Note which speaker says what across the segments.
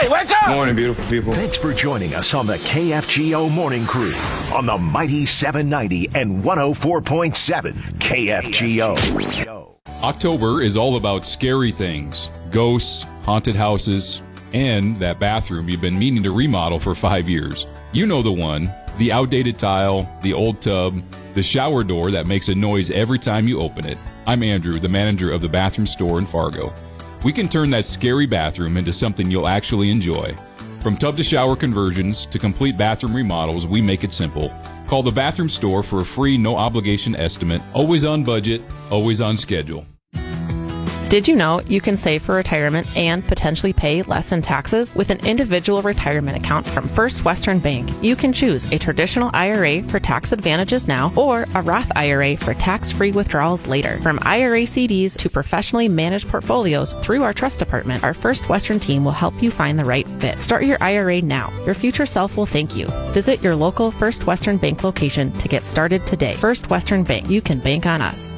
Speaker 1: Hey, wake up!
Speaker 2: Morning, beautiful people.
Speaker 3: Thanks for joining us on the KFGO Morning Crew on the Mighty 790 and 104.7 KFGO.
Speaker 4: October is all about scary things, ghosts, haunted houses, and that bathroom you've been meaning to remodel for 5 years. You know the one, the outdated tile, the old tub, the shower door that makes a noise every time you open it. I'm Andrew, the manager of the bathroom store in Fargo. We can turn that scary bathroom into something you'll actually enjoy. From tub to shower conversions to complete bathroom remodels, we make it simple. Call the bathroom store for a free, no-obligation estimate. Always on budget, always on schedule.
Speaker 5: Did you know you can save for retirement and potentially pay less in taxes with an individual retirement account from First Western Bank? You can choose a traditional IRA for tax advantages now or a Roth IRA for tax-free withdrawals later. From IRA CDs to professionally managed portfolios through our trust department, our First Western team will help you find the right fit. Start your IRA now. Your future self will thank you. Visit your local First Western Bank location to get started today. First Western Bank. You can bank on us.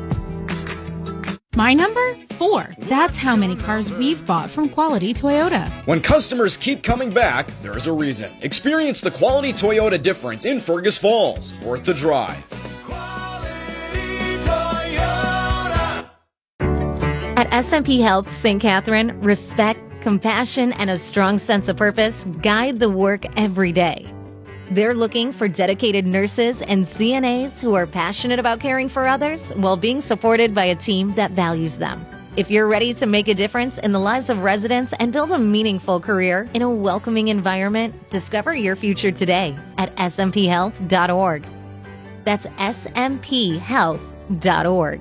Speaker 6: My number? 4. That's how many cars we've bought from Quality Toyota.
Speaker 7: When customers keep coming back, there's a reason. Experience the Quality Toyota difference in Fergus Falls. Worth the drive.
Speaker 8: At SMP Health St. Catherine, respect, compassion, and a strong sense of purpose guide the work every day. They're looking for dedicated nurses and CNAs who are passionate about caring for others while being supported by a team that values them. If you're ready to make a difference in the lives of residents and build a meaningful career in a welcoming environment, discover your future today at smphealth.org. That's smphealth.org.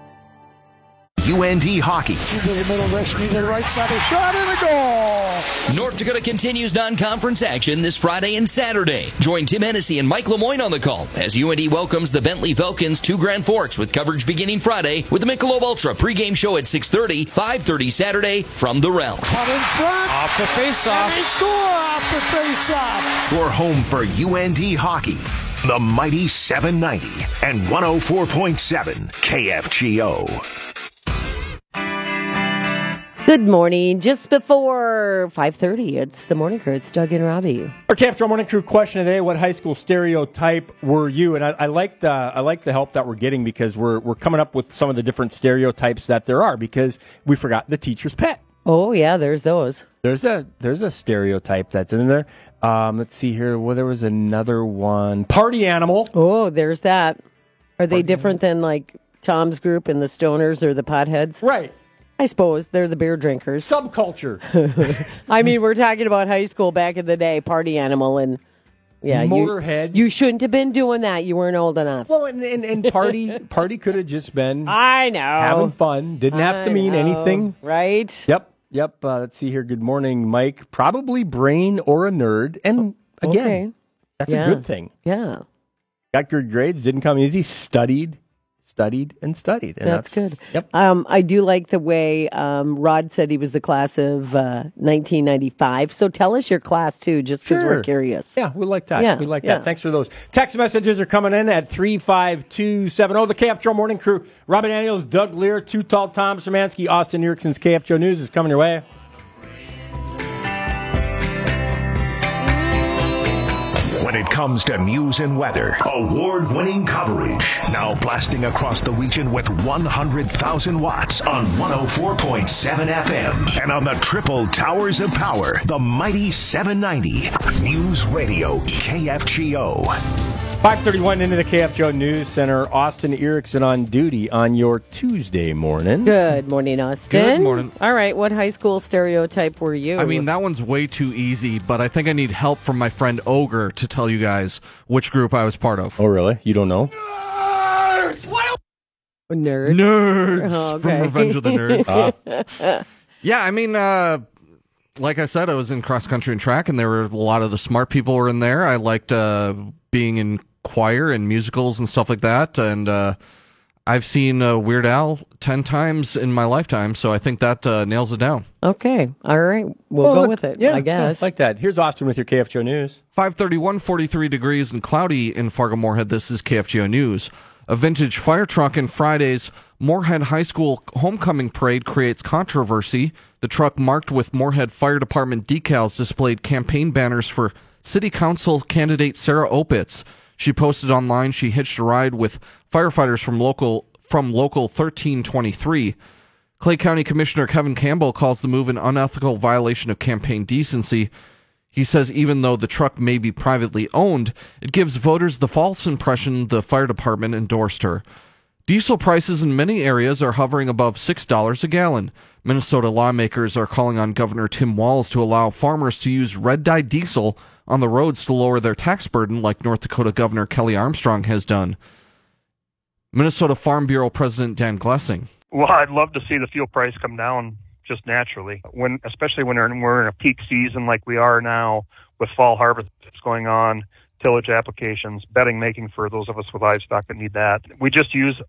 Speaker 3: UND Hockey.
Speaker 1: To the middle, rescue to the right side, a shot and a goal!
Speaker 9: North Dakota continues non-conference action this Friday and Saturday. Join Tim Hennessy and Mike Lemoyne on the call as UND welcomes the Bentley Falcons to Grand Forks with coverage beginning Friday with the Michelob Ultra pregame show at 6:30, 5:30 Saturday from the Realm.
Speaker 1: Out in front,
Speaker 2: Off the face-off.
Speaker 1: and they score off the face-off!
Speaker 3: Your home for UND Hockey. The Mighty 790 and 104.7 KFGO.
Speaker 10: Good morning. Just before 5:30, it's the Morning Crew. It's Doug and Robbie.
Speaker 11: Our KFGO Morning Crew question today: what high school stereotype were you? And I like the help that we're getting because we're coming up with some of the different stereotypes that there are because we forgot the teacher's pet.
Speaker 10: Oh yeah, there's those.
Speaker 11: There's a stereotype that's in there. Let's see here. Well, there was another one. Party animal.
Speaker 10: Oh, there's that. Are they different than like Tom's group and the Stoners or the Potheads?
Speaker 11: Right.
Speaker 10: I suppose they're the beer drinkers.
Speaker 11: Subculture.
Speaker 10: I mean, we're talking about high school back in the day, party animal, and yeah,
Speaker 11: Motorhead.
Speaker 10: You shouldn't have been doing that. You weren't old enough.
Speaker 11: Well, and party could have just been
Speaker 10: I know
Speaker 11: having fun. Didn't have to mean anything.
Speaker 10: Right?
Speaker 11: Yep. Let's see here. Good morning, Mike. Probably brain or a nerd. And again,
Speaker 10: okay.
Speaker 11: That's a good thing.
Speaker 10: Yeah.
Speaker 11: Got good grades. Didn't come easy. Studied. And
Speaker 10: that's good.
Speaker 11: Yep.
Speaker 10: I do like the way Rod said he was the class of 1995. So tell us your class, too, just because we're curious.
Speaker 11: Yeah, we like that.
Speaker 10: Yeah,
Speaker 11: we like that. Thanks for those. Text messages are coming in at 35270. The KFGO Morning Crew. Robin Daniels, Doug Lear, Too Tall Tom Szymanski, Austin Erickson's KFGO News is coming your way.
Speaker 3: When it comes to news and weather, award-winning coverage. Now blasting across the region with 100,000 watts on 104.7 FM. And on the triple towers of power, the Mighty 790. News Radio KFGO.
Speaker 11: 5:31 into the KFGO News Center. Austin Erickson on duty on your Tuesday morning.
Speaker 10: Good morning, Austin.
Speaker 12: Good morning.
Speaker 10: All right, what high school stereotype were you?
Speaker 12: I mean, that one's way too easy, but I think I need help from my friend Ogre to tell you guys which group I was part of.
Speaker 11: Oh, really? You don't know?
Speaker 10: Nerds.
Speaker 12: Nerds
Speaker 10: Oh, okay.
Speaker 12: from Revenge of the Nerds. Yeah, I mean, like I said, I was in cross country and track, and there were a lot of the smart people were in there. I liked being in choir and musicals and stuff like that, and I've seen Weird Al 10 times in my lifetime, so I think that nails it down.
Speaker 10: Okay, all right, we'll go with it,
Speaker 11: yeah,
Speaker 10: I guess.
Speaker 11: Like that. Here's Austin with your KFGO News.
Speaker 12: 5:31, 43 degrees and cloudy in Fargo-Moorhead. This is KFGO News. A vintage fire truck in Friday's Moorhead High School homecoming parade creates controversy. The truck marked with Moorhead Fire Department decals displayed campaign banners for City Council candidate Sarah Opitz. She posted online she hitched a ride with firefighters from local 1323. Clay County Commissioner Kevin Campbell calls the move an unethical violation of campaign decency. He says even though the truck may be privately owned, it gives voters the false impression the fire department endorsed her. Diesel prices in many areas are hovering above $6 a gallon. Minnesota lawmakers are calling on Governor Tim Walz to allow farmers to use red-dye diesel on the roads to lower their tax burden like North Dakota Governor Kelly Armstrong has done. Minnesota Farm Bureau President Dan Glessing.
Speaker 2: Well, I'd love to see the fuel price come down just naturally, especially when we're in a peak season like we are now with fall harvest going on, tillage applications, bedding making for those of us with livestock that need that. We just use